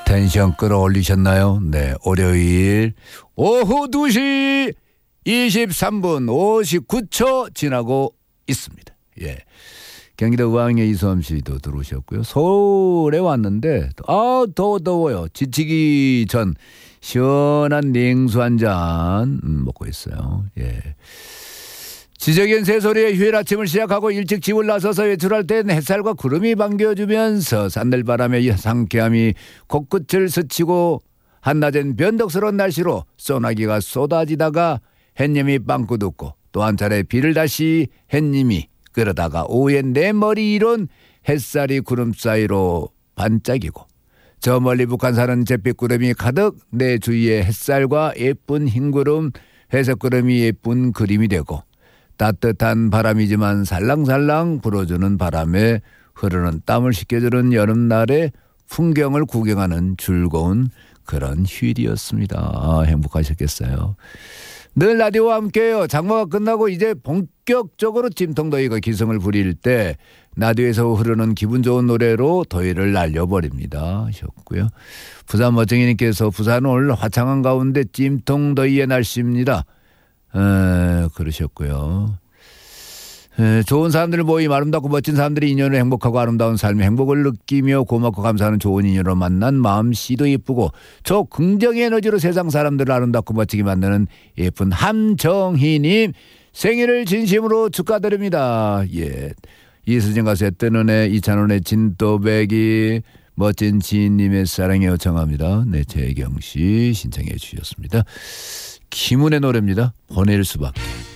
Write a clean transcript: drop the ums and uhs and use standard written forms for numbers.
텐션 끌어올리셨나요? 네, 월요일 오후 2시 23분 59초 지나고 있습니다. 예. 경기도 의왕의 이수엄 씨도 들어오셨고요. 서울에 왔는데 더워요. 지치기 전 시원한 냉수 한 잔 먹고 있어요. 예. 지저귀한 새소리에 휴일 아침을 시작하고 일찍 집을 나서서 외출할 땐 햇살과 구름이 반겨주면서 산들바람의 상쾌함이 코끝을 스치고 한낮엔 변덕스러운 날씨로 소나기가 쏟아지다가 햇님이 빵꾸 듣고 또 한 차례 비를 다시 햇님이 그러다가 오후엔 내 머리 위론 햇살이 구름 사이로 반짝이고 저 멀리 북한산은 잿빛 구름이 가득 내 주위에 햇살과 예쁜 흰구름 회색구름이 예쁜 그림이 되고 따뜻한 바람이지만 살랑살랑 불어주는 바람에 흐르는 땀을 식혀주는 여름날의 풍경을 구경하는 즐거운 그런 휴일이었습니다. 행복하셨겠어요. 늘 라디오와 함께해요. 장마가 끝나고 이제 본격적으로 찜통더위가 기승을 부릴 때 라디오에서 흐르는 기분 좋은 노래로 더위를 날려버립니다 하셨고요. 부산 멋쟁이님께서 부산은 오늘 화창한 가운데 찜통더위의 날씨입니다. 그러셨고요. 좋은 사람들 모임 아름답고 멋진 사람들이 인연을 행복하고 아름다운 삶의 행복을 느끼며 고맙고 감사하는 좋은 인연으로 만난 마음 씨도 예쁘고 저 긍정의 에너지로 세상 사람들을 아름답고 멋지게 만드는 예쁜 함정희님 생일을 진심으로 축하드립니다. 예, 이수진 가수의 뜨는애 이찬원의 진또배기 멋진 지인님의 사랑에 요청합니다. 네, 재경씨 신청해 주셨습니다. 김은의 노래입니다. 보낼 수밖에.